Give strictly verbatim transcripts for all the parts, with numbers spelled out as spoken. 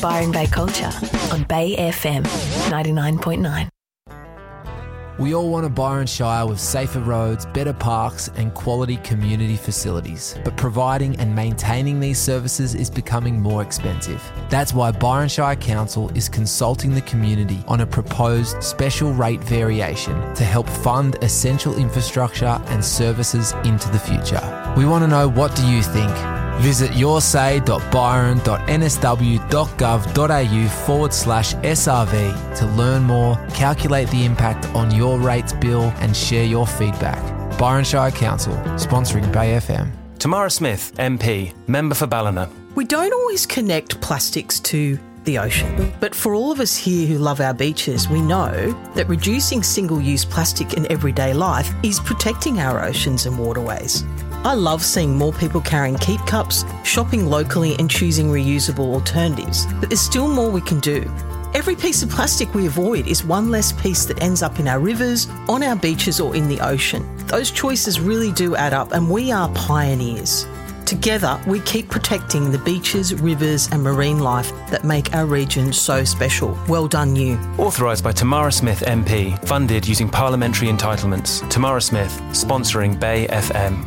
Byron Bay Culture on Bay F M ninety-nine point nine. We all want a Byron Shire with safer roads, better parks and quality community facilities. But providing and maintaining these services is becoming more expensive. That's why Byron Shire Council is consulting the community on a proposed special rate variation to help fund essential infrastructure and services into the future. We want to know, what do you think? Visit yoursay.byron.nsw.gov.au forward slash SRV to learn more, calculate the impact on your rates bill and share your feedback. Byron Shire Council, sponsoring Bay F M. Tamara Smith, M P, member for Ballina. We don't always connect plastics to the ocean, but for all of us here who love our beaches, we know that reducing single-use plastic in everyday life is protecting our oceans and waterways. I love seeing more people carrying keep cups, shopping locally and choosing reusable alternatives, but there's still more we can do. Every piece of plastic we avoid is one less piece that ends up in our rivers, on our beaches or in the ocean. Those choices really do add up, and we are pioneers. Together, we keep protecting the beaches, rivers and marine life that make our region so special. Well done, you. Authorised by Tamara Smith, M P. Funded using parliamentary entitlements. Tamara Smith, sponsoring Bay F M.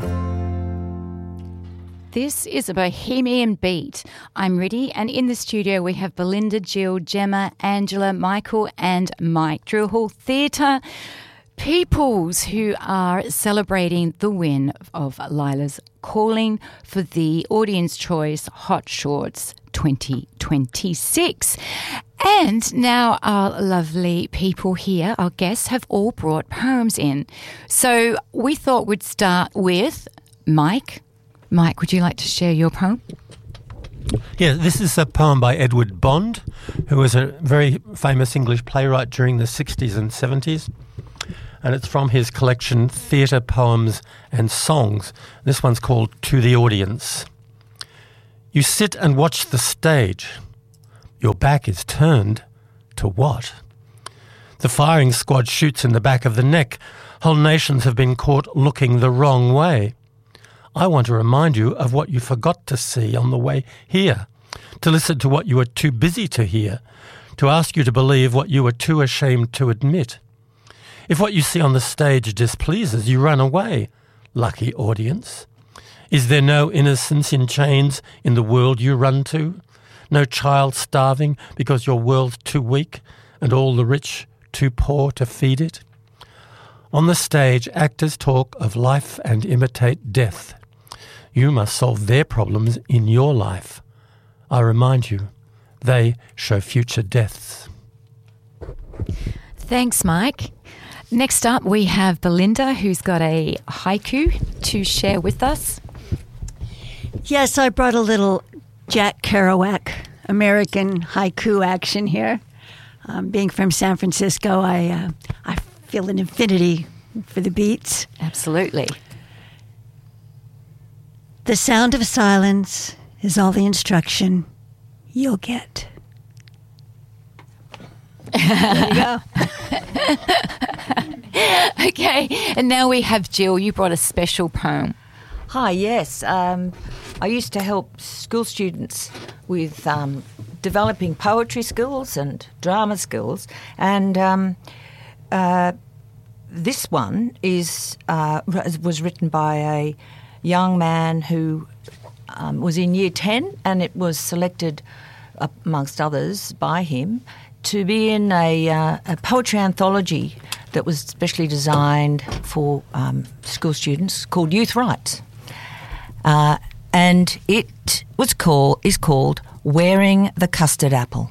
This is a Bohemian Beat. I'm Riddy, and in the studio we have Belinda, Jill, Gemma, Angela, Michael and Mike. Drill Hall Theatre peoples who are celebrating the win of Lila's Calling for the Audience Choice Hot Shorts twenty twenty-six. And now our lovely people here, our guests, have all brought poems in. So we thought we'd start with Mike. Mike, would you like to share your poem? Yeah, this is a poem by Edward Bond, who was a very famous English playwright during the sixties and seventies. And it's from his collection Theatre Poems and Songs. This one's called To the Audience. You sit and watch the stage. Your back is turned to what? The firing squad shoots in the back of the neck. Whole nations have been caught looking the wrong way. I want to remind you of what you forgot to see on the way here, to listen to what you were too busy to hear, to ask you to believe what you were too ashamed to admit. If what you see on the stage displeases, you run away, lucky audience. Is there no innocence in chains in the world you run to? No child starving because your world's too weak and all the rich too poor to feed it? On the stage, actors talk of life and imitate death. You must solve their problems in your life. I remind you, they show future deaths. Thanks, Mike. Next up, we have Belinda, who's got a haiku to share with us. Yes, I brought a little Jack Kerouac American haiku action here. Um, being from San Francisco, I uh, I feel an affinity for the beats. Absolutely. The sound of silence is all the instruction you'll get. There you go. Okay, and now we have Jill. You brought a special poem. Hi, yes. Um, I used to help school students with um, developing poetry skills and drama skills, and um, uh, this one is uh, was written by a young man who um, was in year ten, and it was selected, uh, amongst others, by him to be in a, uh, a poetry anthology that was specially designed for um, school students called Youth Rights. Uh, and it was called is called Wearing the Custard Apple.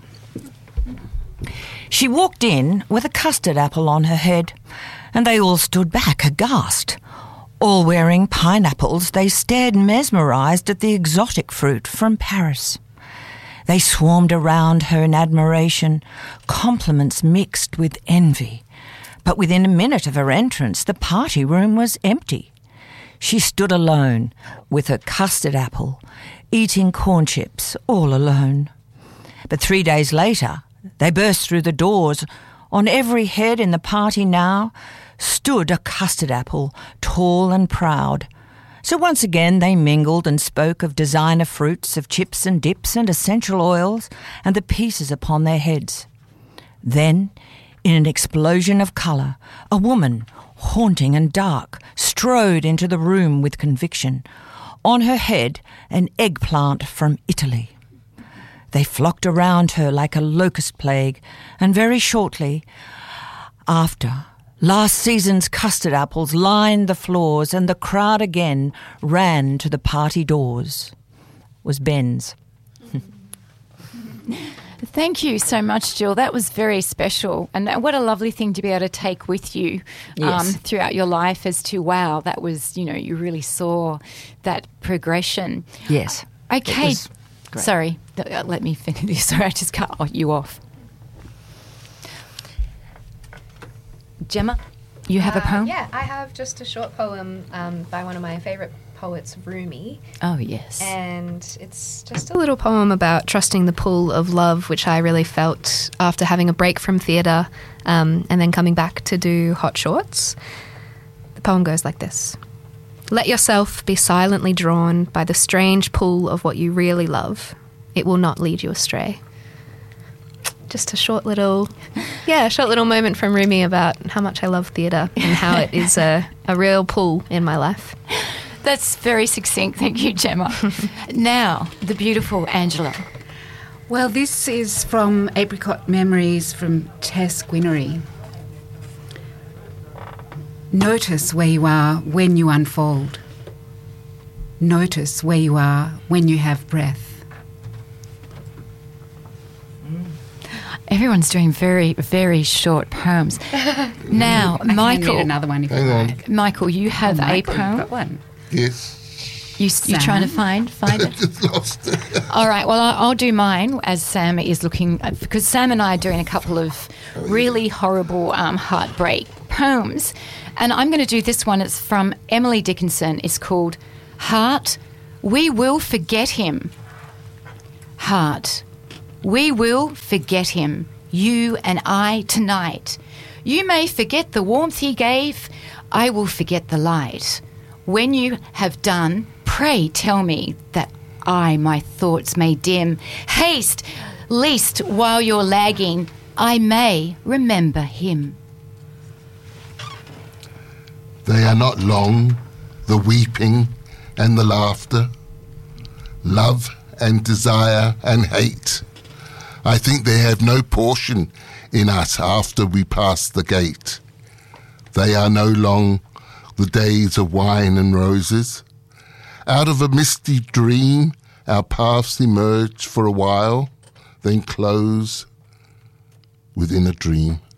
She walked in with a custard apple on her head, and they all stood back aghast. All wearing pineapples, they stared mesmerised at the exotic fruit from Paris. They swarmed around her in admiration, compliments mixed with envy. But within a minute of her entrance, the party room was empty. She stood alone with her custard apple, eating corn chips all alone. But three days later, they burst through the doors. On every head in the party now stood a custard apple, tall and proud. So once again they mingled and spoke of designer fruits, of chips and dips and essential oils and the pieces upon their heads. Then, in an explosion of colour, a woman, haunting and dark, strode into the room with conviction. On her head, an eggplant from Italy. They flocked around her like a locust plague, and very shortly after, last season's custard apples lined the floors and the crowd again ran to the party doors. Was Ben's. Thank you so much, Jill. That was very special. And what a lovely thing to be able to take with you um, Yes. throughout your life as to, wow, that was, you know, you really saw that progression. Yes. Okay. It was great. Sorry, th- uh, let me finish this. Sorry, I just cut you off. Gemma, you have a Uh, poem? Yeah, I have just a short poem um, by one of my favourite poets, Rumi. Oh, yes. And it's just a little poem about trusting the pull of love, which I really felt after having a break from theatre um, and then coming back to do Hot Shorts. The poem goes like this. Let yourself be silently drawn by the strange pull of what you really love. It will not lead you astray. Just a short little, yeah, a short little moment from Rumi about how much I love theatre and how it is a, a real pull in my life. That's very succinct. Thank you, Gemma. Now, the beautiful Angela. Well, this is from Apricot Memories from Tess Guinery. Notice where you are when you unfold. Notice where you are when you have breath. Everyone's doing very, very short poems. Now, I can Michael. read another one if Hang you on. like. Michael, you have Oh, a Michael, you've poem. got one. Yes. You, you're trying to Sam? find find it. Just lost it. All right. Well, I'll, I'll do mine as Sam is looking because Sam and I are doing a couple of really horrible um, heartbreak poems, and I'm going to do this one. It's from Emily Dickinson. It's called "Heart, We Will Forget Him." Heart, we will forget him. You and I tonight. You may forget the warmth he gave. I will forget the light. When you have done, pray tell me that I my thoughts may dim. Haste, lest while you're lagging, I may remember him. They are not long, the weeping and the laughter, love and desire and hate. I think they have no portion in us after we pass the gate. They are no long the days of wine and roses. Out of a misty dream, our paths emerge for a while, then close within a dream.